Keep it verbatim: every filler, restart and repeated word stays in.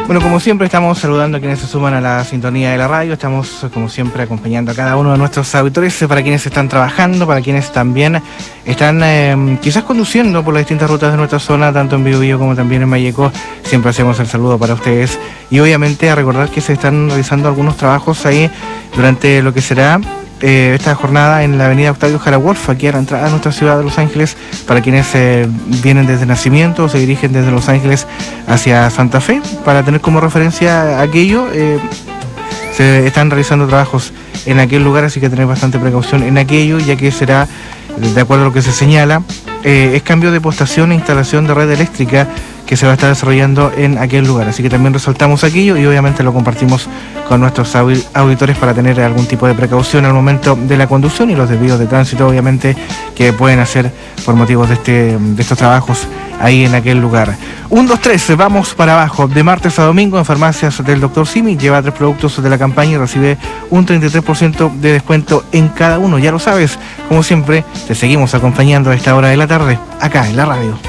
Bueno, como siempre estamos saludando a quienes se suman a la sintonía de la radio, estamos como siempre acompañando a cada uno de nuestros auditores, para quienes están trabajando, para quienes también están eh, quizás conduciendo por las distintas rutas de nuestra zona, tanto en Biobío como también en Malleco. Siempre hacemos el saludo para ustedes y obviamente a recordar que se están realizando algunos trabajos ahí durante lo que será Eh, esta jornada en la avenida Octavio Jara Wolf, aquí a la entrada de nuestra ciudad de Los Ángeles, para quienes eh, vienen desde nacimiento o se dirigen desde Los Ángeles hacia Santa Fe, para tener como referencia aquello. Eh, se están realizando trabajos en aquel lugar, así que tener bastante precaución en aquello, ya que será, de acuerdo a lo que se señala, eh, es cambio de postación e instalación de red eléctrica que se va a estar desarrollando en aquel lugar, así que también resaltamos aquello y obviamente lo compartimos con nuestros auditores para tener algún tipo de precaución al momento de la conducción y los desvíos de tránsito, obviamente, que pueden hacer por motivos de, este, de estos trabajos ahí en aquel lugar. Un, dos, tres, vamos para abajo. De martes a domingo en farmacias del doctor Simi, lleva tres productos de la campaña y recibe un treinta y tres por ciento de descuento en cada uno. Ya lo sabes, como siempre, te seguimos acompañando a esta hora de la tarde, acá en la radio.